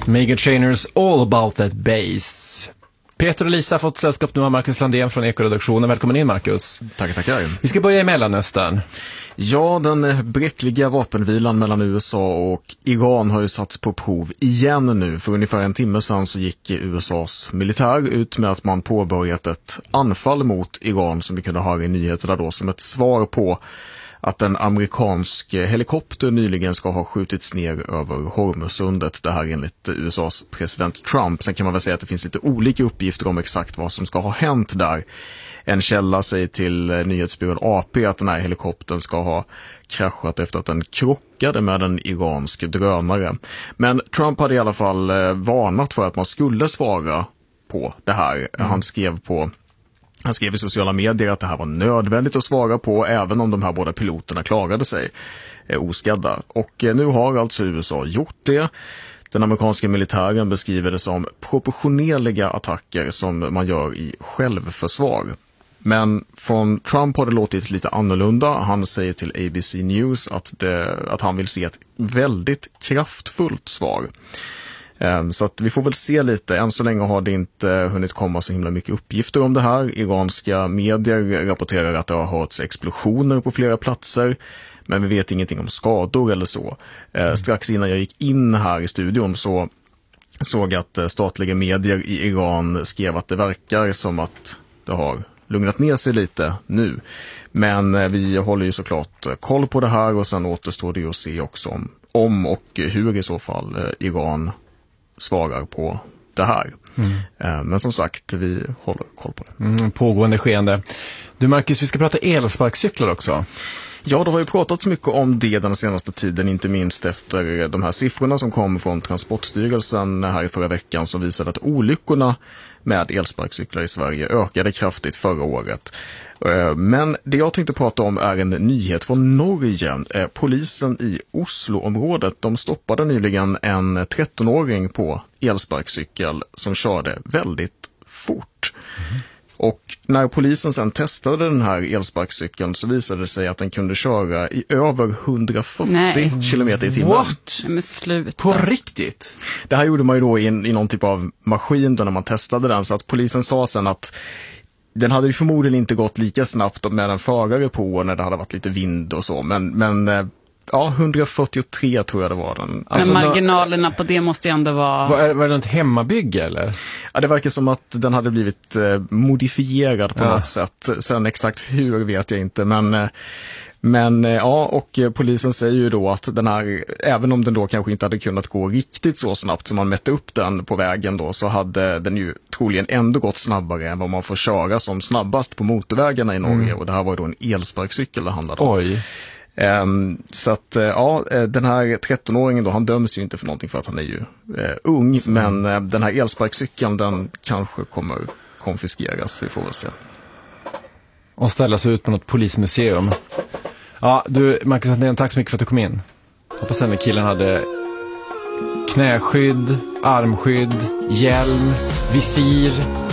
Meghan Trainors All About That Bass. Peter och Lisa har fått sällskap nu av Marcus Landén från Ekoredaktionen. Välkommen in, Marcus. Tackar. Vi ska börja i Mellanöstern. Ja, den bräckliga vapenvilan mellan USA och Iran har ju satts på prov igen nu. För ungefär en timme sedan så gick USAs militär ut med att man påbörjat ett anfall mot Iran, som vi kunde höra i nyheterna då, som ett svar på att en amerikansk helikopter nyligen ska ha skjutits ner över Hormuzsundet. Det här enligt USAs president Trump. Sen kan man väl säga att det finns lite olika uppgifter om exakt vad som ska ha hänt där. En källa säger till nyhetsbyrån AP att den här helikoptern ska ha kraschat efter att den krockade med en iransk drönare. Men Trump hade i alla fall varnat för att man skulle svara på det här. Han skrev i sociala medier att det här var nödvändigt att svara på, även om de här båda piloterna klarade sig oskadda. Och nu har alltså USA gjort det. Den amerikanska militären beskriver det som proportionerliga attacker som man gör i självförsvar. Men från Trump har det låtit lite annorlunda. Han säger till ABC News att han vill se ett väldigt kraftfullt svar. Så att vi får väl se lite. Än så länge har det inte hunnit komma så himla mycket uppgifter om det här. Iranska medier rapporterar att det har hörts explosioner på flera platser, men vi vet ingenting om skador eller så. Strax innan jag gick in här i studion så såg att statliga medier i Iran skrev att det verkar som att det har lugnat ner sig lite nu. Men vi håller ju såklart koll på det här, och sen återstår det ju att se också om och hur i så fall Iran svarar på det här. Men som sagt, vi håller koll på det. Pågående skeende. Du, Marcus, vi ska prata elsparkcyklar också. Ja, det har ju pratats mycket om det den senaste tiden, inte minst efter de här siffrorna som kom från Transportstyrelsen här i förra veckan, som visade att olyckorna med elsparkcyklar i Sverige ökade kraftigt förra året. Men det jag tänkte prata om är en nyhet från Norge. Polisen i Oslo-området, de stoppade nyligen en 13-åring på elsparkcykel som körde väldigt fort. Och när polisen sen testade den här elsparkcykeln så visade det sig att den kunde köra i över 140 kilometer i timmen. What? Men sluta. På riktigt? Det här gjorde man ju då i någon typ av maskin då när man testade den, så att polisen sa sen att den hade ju förmodligen inte gått lika snabbt med en förare på när det hade varit lite vind och så, men ja, 143 tror jag det var den. Alltså, men marginalerna på det måste ju ändå vara... Var det något hemmabygge eller? Ja, det verkar som att den hade blivit modifierad på något sätt. Sen exakt hur vet jag inte, men ja, och polisen säger ju då att den här, även om den då kanske inte hade kunnat gå riktigt så snabbt som man mätte upp den på vägen då, så hade den ju troligen ändå gått snabbare än vad man får köra som snabbast på motorvägarna i Norge. Och det här var ju då en elsparkcykel det handlade om. Oj. Så att ja, den här 13-åringen då, han döms ju inte för någonting för att han är ju ung, men den här elsparkcykeln, den kanske kommer konfiskeras, vi får väl se. Och ställas ut på något polismuseum. Ja, du, Marcus Landén, tack så mycket för att du kom in. Hoppas den killen hade knäskydd, armskydd, hjälm, visir.